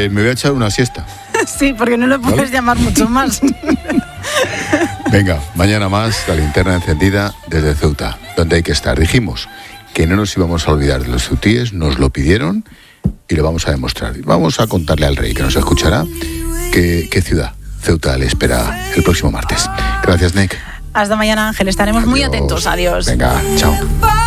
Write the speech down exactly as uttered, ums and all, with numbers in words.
que me voy a echar una siesta. Sí, porque no lo puedes ¿Vale? llamar mucho más. Venga, mañana más, la linterna encendida desde Ceuta, donde hay que estar. Dijimos que no nos íbamos a olvidar de los ceutíes, nos lo pidieron y lo vamos a demostrar. Vamos a contarle al rey, que nos escuchará, qué, qué ciudad Ceuta le espera el próximo martes. Gracias, Nick. Hasta mañana, Ángel. Estaremos Adiós. muy atentos. Adiós. Venga, chao.